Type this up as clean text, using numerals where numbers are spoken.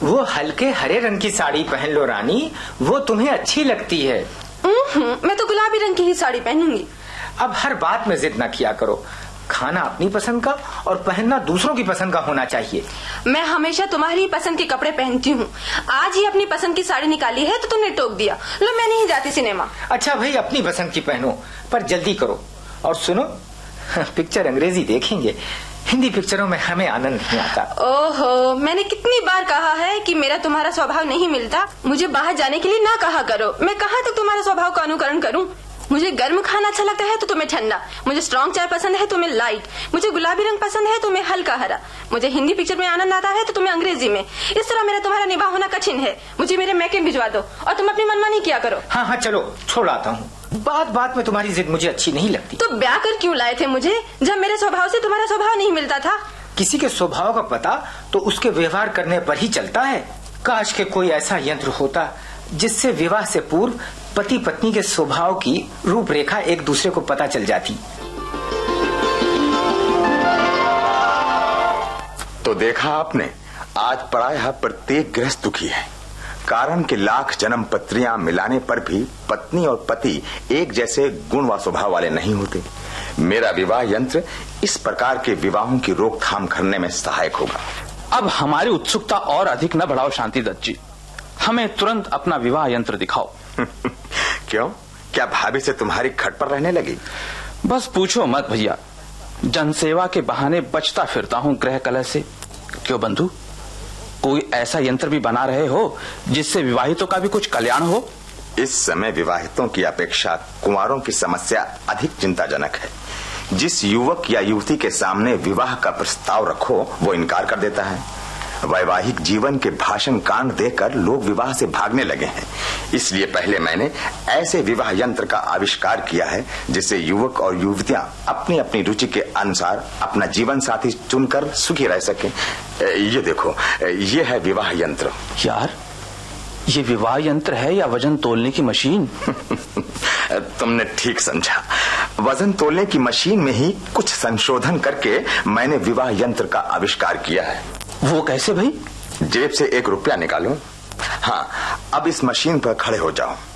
वो हल्के हरे रंग की साड़ी पहन लो रानी, वो तुम्हें अच्छी लगती है। मैं तो गुलाबी रंग की ही साड़ी पहनूंगी। अब हर बात में जिद न किया करो। खाना अपनी पसंद का और पहनना दूसरों की पसंद का होना चाहिए। मैं हमेशा तुम्हारी पसंद के कपड़े पहनती हूँ। आज ही अपनी पसंद की साड़ी निकाली है तो तुमने टोक दिया। लो मैं नहीं जाती सिनेमा। अच्छा भाई, अपनी पसंद की पहनो, पर जल्दी करो। और सुनो, पिक्चर अंग्रेजी देखेंगे, हिंदी पिक्चरों में हमें आनंद नहीं आता। ओहो, मैंने कितनी बार कहा है कि मेरा तुम्हारा स्वभाव नहीं मिलता। मुझे बाहर जाने के लिए ना कहा करो। मैं कहाँ तक तुम्हारे स्वभाव का अनुकरण करूँ। मुझे गर्म खाना अच्छा लगता है तो तुम्हें ठंडा, मुझे स्ट्रॉन्ग चाय पसंद है तुम्हें लाइट, मुझे गुलाबी रंग पसंद है तुम्हें हल्का हरा, मुझे हिंदी पिक्चर में आनंद आता है तो तुम्हें अंग्रेजी में। इस तरह मेरा तुम्हारा निभा होना कठिन है। मुझे मेरे मैके भिजवा दो और तुम अपनी मनमानी किया करो। हाँ चलो, छोड़ आता हूँ। बात बात में तुम्हारी जिद मुझे अच्छी नहीं लगती। तो ब्याह कर क्यों लाए थे मुझे, जब मेरे स्वभाव से तुम्हारा स्वभाव नहीं मिलता था? किसी के स्वभाव का पता तो उसके व्यवहार करने पर ही चलता है। काश के कोई ऐसा यंत्र होता जिससे विवाह से पूर्व पति पत्नी के स्वभाव की रूपरेखा एक दूसरे को पता चल जाती। तो देखा आपने, आज पराया प्रत्येक गृहस्थ दुखी है। कारण के लाख जन्म पत्रियां मिलाने पर भी पत्नी और पति एक जैसे गुण व स्वभाव वाले नहीं होते। मेरा विवाह यंत्र इस प्रकार के विवाहों की रोकथाम करने में सहायक होगा। अब हमारी उत्सुकता और अधिक न बढ़ाओ शांति दत्त जी, हमें तुरंत अपना विवाह यंत्र दिखाओ। क्यों, क्या भाभी से तुम्हारी खट पर रहने लगी? बस पूछो मत भैया, जनसेवा के बहाने बचता फिरता हूँ गृह कलह से। क्यों बंधु, कोई ऐसा यंत्र भी बना रहे हो जिससे विवाहितों का भी कुछ कल्याण हो? इस समय विवाहितों की अपेक्षा कुंवारों की समस्या अधिक चिंताजनक है। जिस युवक या युवती के सामने विवाह का प्रस्ताव रखो वो इनकार कर देता है। वैवाहिक जीवन के भाषण कांड देकर लोग विवाह से भागने लगे हैं। इसलिए पहले मैंने ऐसे विवाह यंत्र का आविष्कार किया है जिससे युवक और युवतियां अपनी अपनी रुचि के अनुसार अपना जीवन साथी चुनकर सुखी रह सकें। ये देखो, ये है विवाह यंत्र। यार, ये विवाह यंत्र है या वजन तोलने की मशीन? तुमने ठीक समझा। वजन तोलने की मशीन में ही कुछ संशोधन करके मैंने विवाह यंत्र का आविष्कार किया है। वो कैसे भाई? जेब से 1 रुपया निकालो। हाँ, अब इस मशीन पर खड़े हो जाओ।